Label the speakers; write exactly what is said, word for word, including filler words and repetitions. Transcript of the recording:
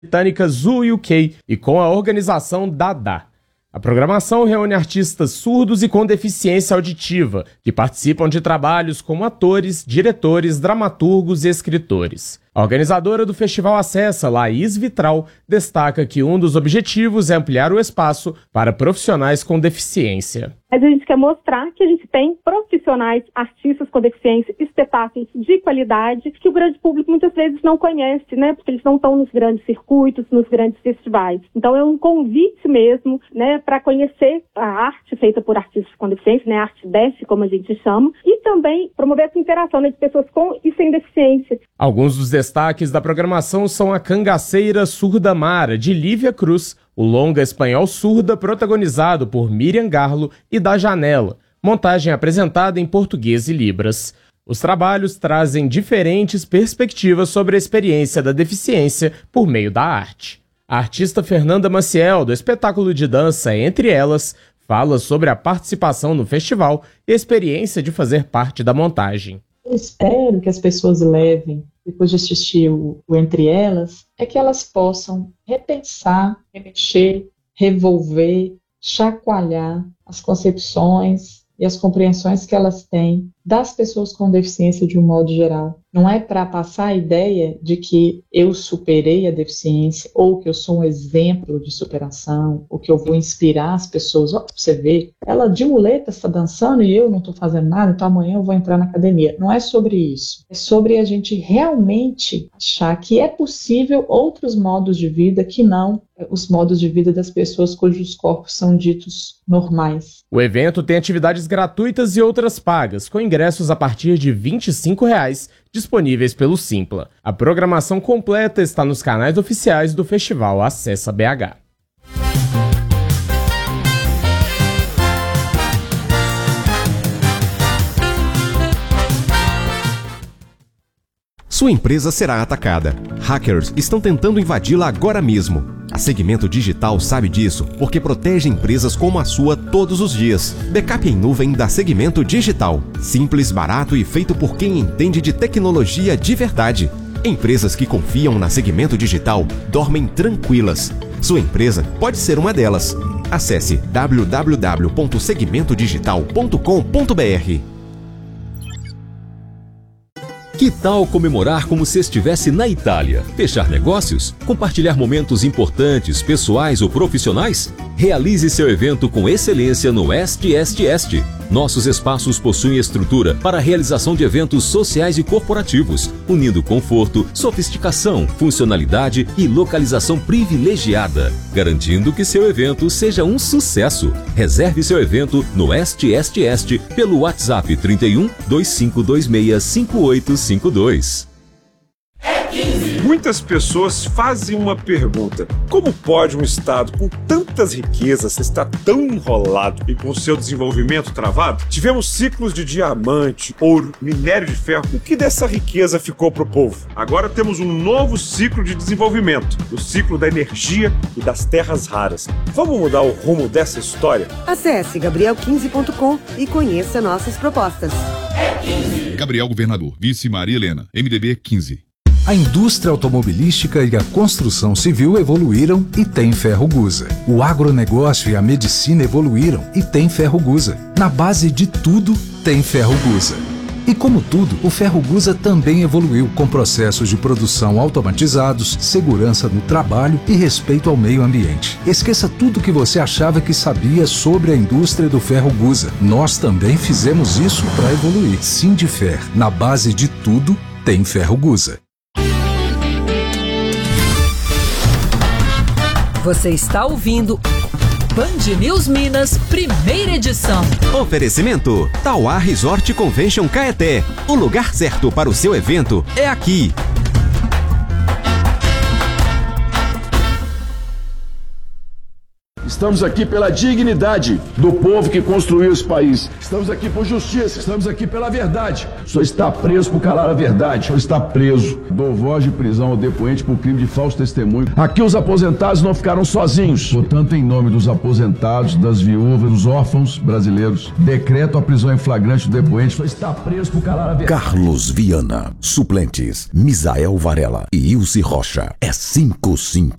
Speaker 1: britânica Zoo U K e com a organização Dada. A programação reúne artistas surdos e com deficiência auditiva, que participam de trabalhos como atores, diretores, dramaturgos e escritores. A organizadora do festival Acessa, Laís Vitral, destaca que um dos objetivos é ampliar o espaço para profissionais com deficiência.
Speaker 2: Mas a gente quer mostrar que a gente tem profissionais, artistas com deficiência, espetáculos de qualidade, que o grande público muitas vezes não conhece, né? Porque eles não estão nos grandes circuitos, nos grandes festivais. Então é um convite mesmo, né, para conhecer a arte feita por artistas com deficiência, né, a arte D E F, como a gente chama, e também promover essa interação, né, de pessoas com e sem deficiência.
Speaker 1: Alguns dos destaques da programação são a Cangaceira Surda Mara, de Lívia Cruz, o longa espanhol Surda, protagonizado por Miriam Garlo, e Da Janela, montagem apresentada em português e libras. Os trabalhos trazem diferentes perspectivas sobre a experiência da deficiência por meio da arte. A artista Fernanda Maciel, do espetáculo de dança Entre Elas, fala sobre a participação no festival e a experiência de fazer parte da montagem.
Speaker 3: Eu espero que as pessoas levem, depois de assistir o, o Entre Elas, é que elas possam repensar, remexer, revolver, chacoalhar as concepções e as compreensões que elas têm das pessoas com deficiência de um modo geral. Não é para passar a ideia de que eu superei a deficiência, ou que eu sou um exemplo de superação, ou que eu vou inspirar as pessoas. Ó, você vê, ela de muleta está dançando e eu não estou fazendo nada, então amanhã eu vou entrar na academia. Não é sobre isso. É sobre a gente realmente achar que é possível outros modos de vida que não os modos de vida das pessoas cujos corpos são ditos normais.
Speaker 1: O evento tem atividades gratuitas e outras pagas, com ingressos a partir de vinte e cinco reais, disponíveis pelo Simpla. A programação completa está nos canais oficiais do Festival Acessa B H.
Speaker 4: Sua empresa será atacada. Hackers estão tentando invadi-la agora mesmo. A Segmento Digital sabe disso porque protege empresas como a sua todos os dias. Backup em nuvem da Segmento Digital. Simples, barato e feito por quem entende de tecnologia de verdade. Empresas que confiam na Segmento Digital dormem tranquilas. Sua empresa pode ser uma delas. Acesse w w w ponto segmento digital ponto com ponto b r.
Speaker 5: Que tal comemorar como se estivesse na Itália? Fechar negócios? Compartilhar momentos importantes, pessoais ou profissionais? Realize seu evento com excelência no Est Est Est. Nossos espaços possuem estrutura para a realização de eventos sociais e corporativos, unindo conforto, sofisticação, funcionalidade e localização privilegiada, garantindo que seu evento seja um sucesso. Reserve seu evento no Est Est Est pelo WhatsApp trinta e um, dois cinco dois seis, cinco oito cinco dois.
Speaker 6: Muitas pessoas fazem uma pergunta: como pode um estado com tantas riquezas estar tão enrolado e com seu desenvolvimento travado? Tivemos ciclos de diamante, ouro, minério de ferro. O que dessa riqueza ficou para o povo? Agora temos um novo ciclo de desenvolvimento, o ciclo da energia e das terras raras. Vamos mudar o rumo dessa história?
Speaker 7: Acesse gabriel quinze ponto com e conheça nossas propostas.
Speaker 8: Gabriel Governador, vice Maria Helena, M D B quinze.
Speaker 9: A indústria automobilística e a construção civil evoluíram e tem Ferrogusa. O agronegócio e a medicina evoluíram e tem Ferrogusa. Na base de tudo, tem Ferrogusa. E como tudo, o Ferrogusa também evoluiu com processos de produção automatizados, segurança no trabalho e respeito ao meio ambiente. Esqueça tudo que você achava que sabia sobre a indústria do Ferrogusa. Nós também fizemos isso para evoluir. Sindifer, na base de tudo, tem Ferrogusa.
Speaker 10: Você está ouvindo Band News Minas, primeira edição.
Speaker 4: Oferecimento Tauá Resort Convention Caeté. O lugar certo para o seu evento é aqui.
Speaker 11: Estamos aqui pela dignidade do povo que construiu esse país. Estamos aqui por justiça, estamos aqui pela verdade. O senhor está preso por calar a verdade. O senhor está preso. Dou voz de prisão ao depoente por crime de falso testemunho. Aqui os aposentados não ficaram sozinhos. Portanto, em nome dos aposentados, das viúvas, dos órfãos brasileiros, decreto a prisão em flagrante do depoente. O senhor está preso por calar a verdade.
Speaker 12: Carlos Viana. Suplentes: Misael Varela e Ilse Rocha. É cinco cinco.